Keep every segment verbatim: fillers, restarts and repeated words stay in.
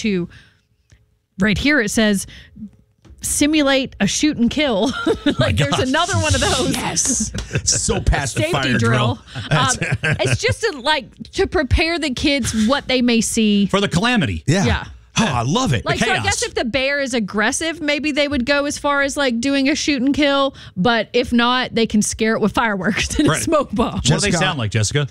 to, right here it says, simulate a shoot and kill. Like there's another one of those. Yes. So past the Safety fire drill. drill. Um, it's just to, like to prepare the kids what they may see. For the calamity. Yeah. Yeah. Oh, I love it. Like, so I guess if the bear is aggressive, maybe they would go as far as like doing a shoot and kill. But if not, they can scare it with fireworks and Right. a smoke bomb. What do they sound like, Jessica?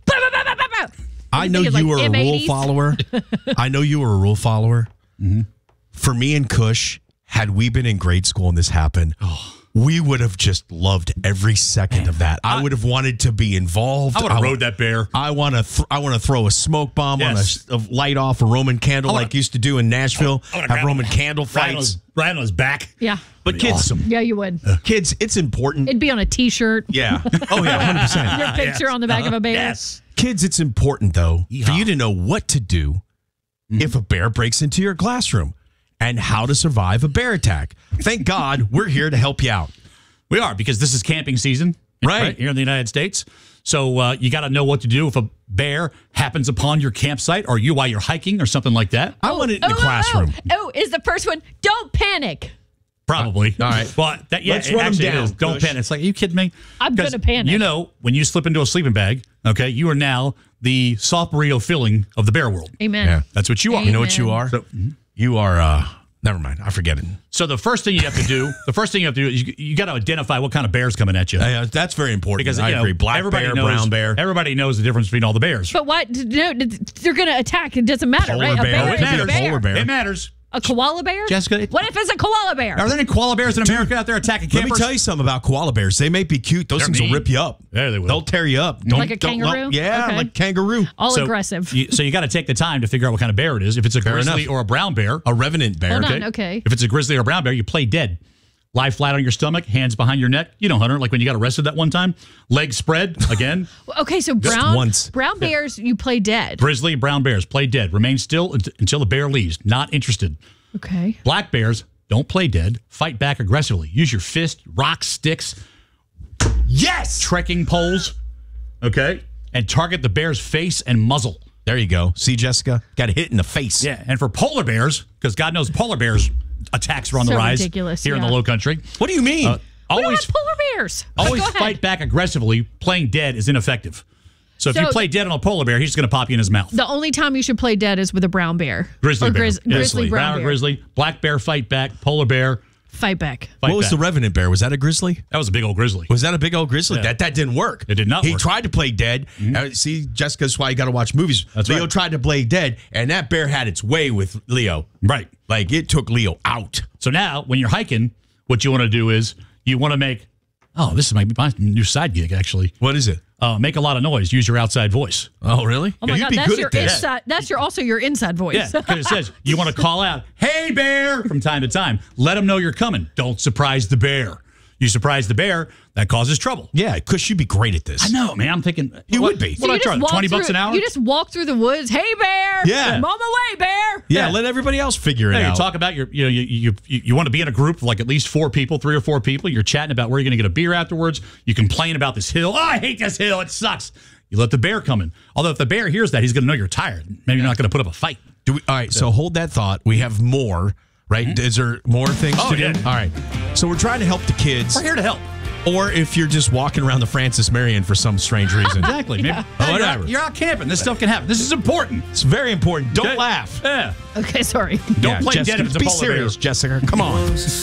I know you like were a M rule eighties? follower. I know you were a rule follower. Mm-hmm. For me and Kush, had we been in grade school and this happened, we would have just loved every second of that. I, I would have wanted to be involved. I would have rode that bear. I want to. Th- I want to throw a smoke bomb Yes. on a, a light off a Roman candle wanna, like used to do in Nashville. I wanna Have Roman him, candle right on, fights. his, right on his back. Yeah. But kids, awesome. Yeah, you would. kids, it's important. It'd be on a T-shirt. Yeah. Oh yeah, one hundred percent. Your picture Yes. on the back Uh-huh. of a bear. Yes. Kids, it's important though Yeehaw. for you to know what to do Mm-hmm. if a bear breaks into your classroom and how to survive a bear attack. Thank God we're here to help you out. We are, because this is camping season, Right. here in the United States. So uh, you got to know what to do if a bear happens upon your campsite or you while you're hiking or something like that. I want it in Oh, the oh, classroom. Oh, oh, is the first one, don't panic. Probably. All right. But that, yeah, Let's it run 'em actually down, is. Don't Kush. panic. It's like, are you kidding me? I'm 'Cause gonna panic. You know, when you slip into a sleeping bag, okay, you are now the soft burrito filling of the bear world. Amen. Yeah. That's what you are. You know what you Amen. are? So, You are, uh, never mind. I forget it. so the first thing you have to do, the first thing you have to do is you, you got to identify what kind of bear's coming at you. Uh, that's very important. Because I you know, agree. Black everybody bear, knows, brown bear. Everybody knows the difference between all the bears. But what? No, they're going to attack. It doesn't matter, Polar right? A bear. bear It is could be a a bear. polar bear. It matters. A koala bear? Jessica, it- What if it's a koala bear? Are there any koala bears in America out there attacking Let campers? me tell you something about koala bears. They may be cute. Those They're things mean. will rip you up. Yeah, they will. They'll tear you up. Don't, Like a don't- kangaroo? yeah, Okay. like kangaroo. All So aggressive. You, so you got to take the time to figure out what kind of bear it is. If it's a Fair grizzly enough. or a brown bear, A revenant bear. Hold on, okay. If it's a grizzly or a brown bear, you play dead. Lie flat on your stomach, hands behind your neck. You know, Hunter, like when you got arrested that one time, legs spread again. Okay, so brown once. brown bears, you play dead. Grizzly, brown bears, play dead. Remain still unt- until the bear leaves. Not interested. Okay. Black bears, don't play dead. Fight back aggressively. Use your fist, rocks, sticks, Yes. trekking poles, okay? And target the bear's face and muzzle. There you go. See, Jessica? Got hit in the face. Yeah, and for polar bears, because God knows polar bears attacks are on the So rise ridiculous, here in yeah. the low country. What do you mean? Uh, We don't always have polar bears. But always go ahead. fight back aggressively. Playing dead is ineffective. So if So- you play dead on a polar bear, he's just going to pop you in his mouth. The only time you should play dead is with a brown bear. Grizzly or bear. grizz- Yeah. grizzly brown or bear. grizzly. Black bear fight back. Polar bear Fight back. fight what was back. the revenant bear? Was that a grizzly? That was a big old grizzly. Was that a big old grizzly? Yeah. That that didn't work. It did not He work. tried to play dead. Uh, see, Jessica, that's why you got to watch movies. That's Leo right. tried to play dead, and that bear had its way with Leo. Right. Like, it took Leo out. So now when you're hiking, what you want to do is you want to make, oh, this is my, my new side gig, actually. What is it? Uh, make a lot of noise. Use your outside voice. Oh, really? Oh my Yeah, god, you'd be that's good your at this. inside. That's your also your inside voice. Yeah, because it says you want to call out, "Hey, bear!" from time to time. Let them know you're coming. Don't surprise the bear. You surprise the bear, that causes trouble. Yeah, because you'd be great at this. I know, man. I'm thinking You what, would be. What do I you just charge? walk Twenty bucks through- an hour. You just walk through the woods. Hey, bear. Yeah. I'm on my way, bear. Yeah, Yeah. let everybody else figure it Yeah, you out. talk about your, you know, you you you, you want to be in a group of like at least four people, three or four people. You're chatting about where you're going to get a beer afterwards. You complain about this hill. Oh, I hate this hill. It sucks. You let the bear come in. Although if the bear hears that, he's going to know you're tired. Maybe you're not going to put up a fight. Do we, all right, so hold that thought. We have more, right? Is there more things Oh, to do? yeah. All right. So we're trying to help the kids. We're here to help. Or if you're just walking around the Francis Marion for some strange reason. Exactly. Maybe, Oh, Hey, you're, whatever. out, you're out camping. This stuff can happen. This is important. It's very important. Don't Okay? laugh. Yeah. Okay, sorry. Don't Yeah, play Jessica, dead if it's a be polar serious, bear. Jessica. Come on.